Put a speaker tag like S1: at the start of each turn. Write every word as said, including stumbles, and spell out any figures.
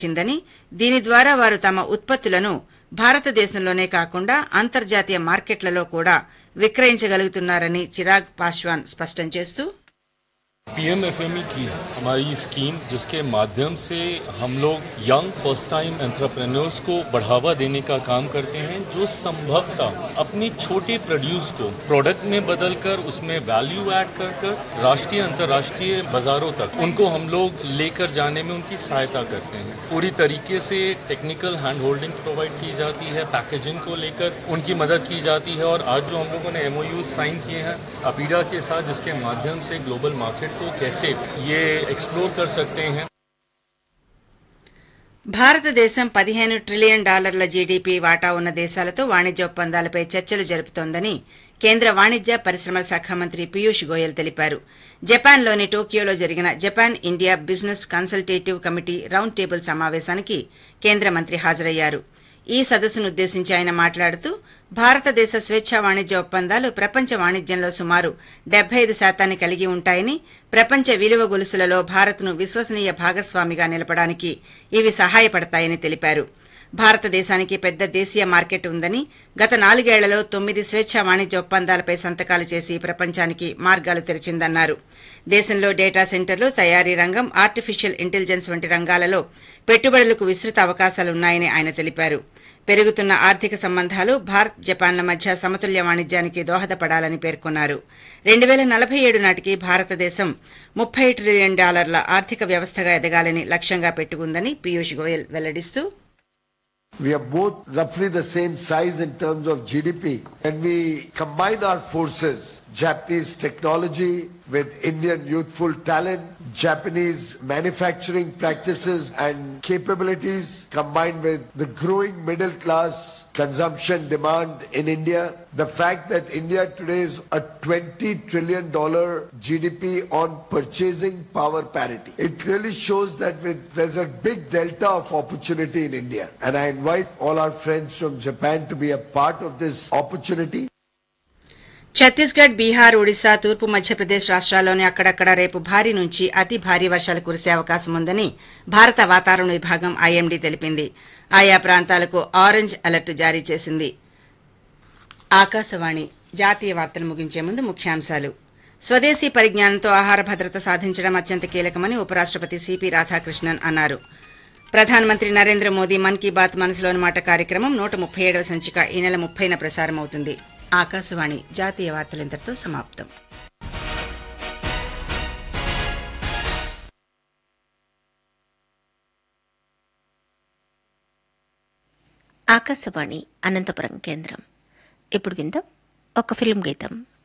S1: చిందని దీని ద్వారా వారు తమ ఉత్పత్తులను భారతదేశంలోనే కాకుండా అంతర్జాతీయ మార్కెట్లలో కూడా విక్రయించగలుగుతున్నారని చిరాగ్ పాశ్వాన్ స్పష్టం చేస్తూ
S2: पीएमएफएमई की हमारी स्कीम जिसके माध्यम से हम लोग यंग फर्स्ट टाइम एंटरप्रेन्योर्स को बढ़ावा देने का काम करते हैं जो संभवतः अपनी छोटे प्रोड्यूस को प्रोडक्ट में बदलकर उसमें वैल्यू ऐड कर कर राष्ट्रीय अंतर्राष्ट्रीय बाजारों तक उनको हम लोग लेकर जाने में उनकी सहायता करते हैं। पूरी तरीके से टेक्निकल हैंड होल्डिंग प्रोवाइड की जाती है, पैकेजिंग को लेकर उनकी मदद की जाती है और आज जो हम लोगों ने एमओयू साइन किए हैं अपीडा के साथ जिसके माध्यम से ग्लोबल मार्केट को कैसे ये एक्सप्लोर कर सकते हैं।
S1: భారతదేశం పదిహేను ట్రిలియన్ డాలర్ల జీడీపీ వాటా ఉన్న దేశాలతో వాణిజ్య ఒప్పందాలపై చర్చలు జరుపుతోందని కేంద్ర వాణిజ్య పరిశ్రమల శాఖ మంత్రి పీయూష్ గోయల్ తెలిపారు. జపాన్లోని టోక్యోలో జరిగిన Japan India business consultative committee round table సమావేశానికి కేంద్ర మంత్రి హాజరయ్యారు. ఈ సదస్సునుద్దేశించి ఆయన మాట్లాడుతూ భారతదేశ స్వేచ్ఛా వాణిజ్య ఒప్పందాలు ప్రపంచ వాణిజ్యంలో సుమారు డెబ్బై ఐదు శాతాన్ని కలిగి ఉంటాయని, ప్రపంచ విలువ గొలుసులలో భారత్ను విశ్వసనీయ భాగస్వామిగా నిలపడానికి ఇవి సహాయపడతాయని తెలిపారు. భారతదేశానికి పెద్ద దేశీయ మార్కెట్ ఉందని, గత నాలుగేళ్లలో తొమ్మిది స్వేచ్ఛా వాణిజ్య ఒప్పందాలపై సంతకాలు చేసి ప్రపంచానికి మార్గాలు తెరిచిందన్నారు. దేశంలో డేటా సెంటర్లు, తయారీ రంగం, ఆర్టిఫిషియల్ ఇంటెలిజెన్స్ వంటి రంగాలలో పెట్టుబడులకు విస్తృత అవకాశాలున్నాయని ఆయన తెలిపారు. పెరుగుతున్న ఆర్థిక సంబంధాలు భారత్ జపాన్ల మధ్య సమతుల్య వాణిజ్యానికి దోహదపడాలని పేర్కొన్నారు. రెండు వేల నలభై ఏడు నాటికి భారతదేశం ముప్పై ట్రిలియన్ డాలర్ల ఆర్థిక వ్యవస్థగా ఎదగాలని లక్ష్యంగా పెట్టుకుందని Piyush Goyal వెల్లడిస్తూ
S3: We are both roughly the same size in terms of G D P. When we combine our forces, Japanese technology with Indian youthful talent, Japanese manufacturing practices and capabilities combined with the growing middle class consumption demand in India, the fact that India today is a twenty trillion dollar G D P on purchasing power parity, it really shows that with, there's a big delta of opportunity in India. And I invite all our friends from Japan to be a part of this opportunity.
S1: Chhattisgarh, Bihar, Odisha, తూర్పు మధ్యప్రదేశ్ రాష్ట్రాల్లోని అక్కడక్కడ రేపు భారీ నుంచి అతి భారీ వర్షాలు కురిసే అవకాశం ఉందని భారత వాతావరణ విభాగం ఐఎండీ తెలిపింది. ఆయా ప్రాంతాలకు ఆరెంజ్ అలర్ట్ జారీ చేసింది. ఆకాశవాణి జాతీయ వార్తలు ముగించే ముందు ముఖ్యాంశాలు. స్వదేశీ పరిజ్ఞానంతో ఆహార భద్రత సాధించడం అత్యంత కీలకమని ఉపరాష్టపతి సిపి రాధాకృష్ణన్ అన్నారు. ప్రధానమంత్రి నరేంద్ర మోదీ మన్ కీ బాత్ మనసులోని మాట కార్యక్రమం నూట ముప్పై ఏడవ సంచిక ఈ నెల ముప్పైన ప్రసారమవుతుంది. ఆకాశవాణి జాతీయ వార్తలు ఇంతటితో సమాప్తం.
S4: ఆకాశవాణి అనంతపురం కేంద్రం. ఇప్పుడు విందాం ఒక ఫిల్మ్ గీతం.